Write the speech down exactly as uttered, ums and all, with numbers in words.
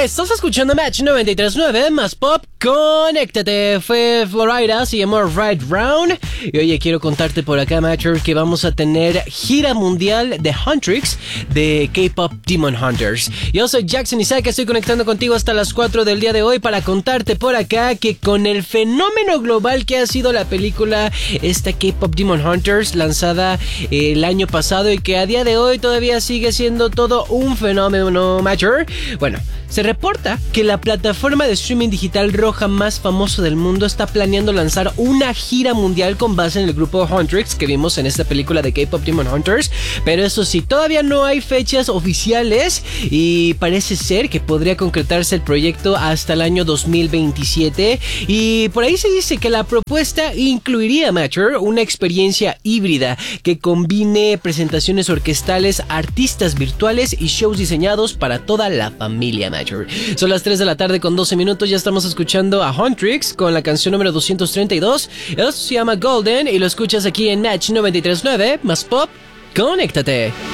Estás escuchando Match noventa y tres punto nueve más Pop. Conéctate. Fue Florida, se llamó Right Round. Y oye, quiero contarte por acá, Matcher, que vamos a tener gira mundial de Huntrix de K-Pop Demon Hunters. Yo soy Jackson Isaac, estoy conectando contigo hasta las cuatro del día de hoy para contarte por acá que con el fenómeno global que ha sido la película esta K-Pop Demon Hunters, lanzada eh, el año pasado y que a día de hoy todavía sigue siendo todo un fenómeno, Matcher. Bueno, se reporta que la plataforma de streaming digital roja más famoso del mundo está planeando lanzar una gira mundial con base en el grupo Huntrix que vimos en esta película de K-Pop Demon Hunters, pero eso sí, todavía no hay fechas oficiales y parece ser que podría concretarse el proyecto hasta el año dos mil veintisiete, y por ahí se dice que la propuesta incluiría, Matcher, una experiencia híbrida que combine presentaciones orquestales, artistas virtuales y shows diseñados para toda la familia, Matcher. Son las tres de la tarde con doce minutos, ya estamos escuchando a Huntrix con la canción número doscientos treinta y dos. Esto se llama Golden y lo escuchas aquí en Match noventa y tres punto nueve más Pop. Conéctate.